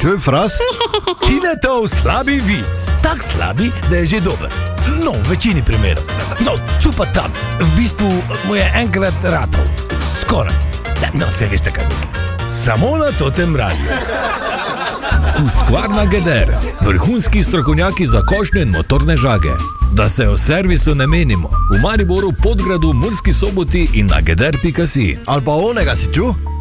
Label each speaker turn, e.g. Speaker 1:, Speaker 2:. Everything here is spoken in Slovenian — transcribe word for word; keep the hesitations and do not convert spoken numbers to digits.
Speaker 1: Čuj, Fras?
Speaker 2: Tiletov slabi vic. Tak slabi, da je že dober. No, v večini primerov. No, tu pa tam. V bistvu mu je enkrat ratov. Skoraj. No, se veste, kaj mislim. Samo na totem radiju.
Speaker 3: Husqvarna Geder. Vrhunski strokovnjaki za košnje in motorne žage. Da se o servisu ne menimo. V Mariboru, Podgradu, Murski Soboti in na geder pika si.
Speaker 1: Ali pa onega si čuj?